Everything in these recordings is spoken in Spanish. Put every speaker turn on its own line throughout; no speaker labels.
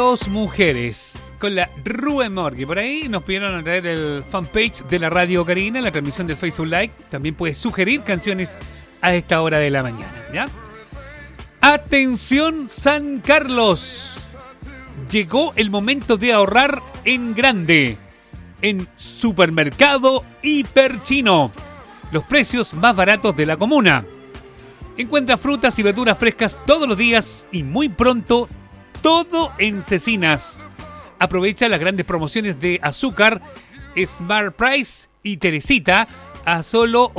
2 mujeres con la Rue Morgue. Por ahí nos pidieron a través del fanpage de la Radio Ocarina, la transmisión del Facebook Live. También puedes sugerir canciones a esta hora de la mañana, ¿ya? Atención San Carlos. Llegó el momento de ahorrar en grande. En Supermercado Hiperchino. Los precios más baratos de la comuna. Encuentra frutas y verduras frescas todos los días y muy pronto todo en cecinas. Aprovecha las grandes promociones de azúcar, Smart Price y Teresita a solo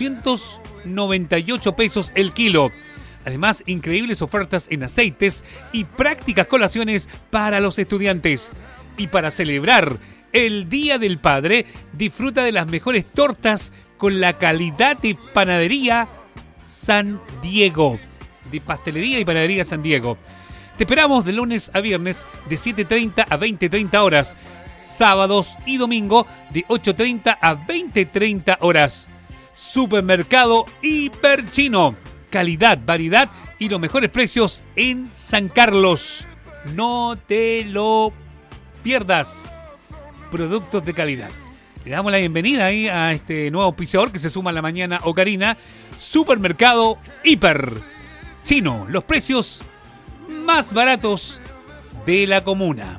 898 pesos el kilo. Además, increíbles ofertas en aceites y prácticas colaciones para los estudiantes. Y para celebrar el Día del Padre, disfruta de las mejores tortas con la calidad de Panadería San Diego. De Pastelería y Panadería San Diego. Te esperamos de lunes a viernes de 7:30 a 20:30 horas. Sábados y domingo de 8:30 a 20:30 horas. Supermercado Hiperchino. Calidad, variedad y los mejores precios en San Carlos. No te lo pierdas. Productos de calidad. Le damos la bienvenida ahí a este nuevo auspiciador que se suma a la mañana Ocarina. Supermercado Hiperchino. Los precios más baratos de la comuna.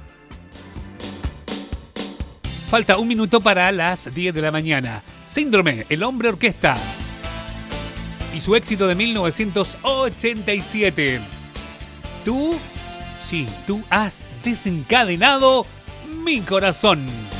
Falta un minuto para las 10 de la mañana. Síndrome, el hombre orquesta. Y su éxito de 1987. Tú has desencadenado mi corazón.